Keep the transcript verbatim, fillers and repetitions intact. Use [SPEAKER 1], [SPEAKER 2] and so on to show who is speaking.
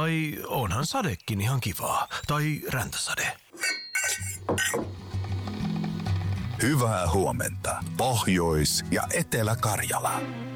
[SPEAKER 1] Tai onhan sadekin ihan kivaa. Tai räntäsade.
[SPEAKER 2] Hyvää huomenta, Pohjois- ja Etelä-Karjala.